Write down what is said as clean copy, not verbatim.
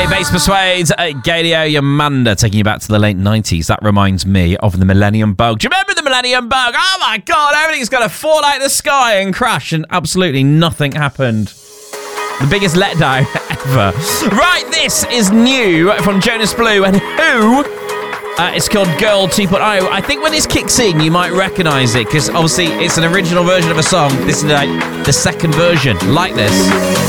Bass Persuades, Galio Yamanda, taking you back to the late 90s. That reminds me of the Millennium Bug. Do you remember the Millennium Bug? Oh my God, everything's going to fall out of the sky and crash, and absolutely nothing happened. The biggest letdown ever. Right, this is new from Jonas Blue and Who. It's called Girl 2.0. I think when this kicks in, you might recognise it, because obviously it's an original version of a song. This is like the second version, like this.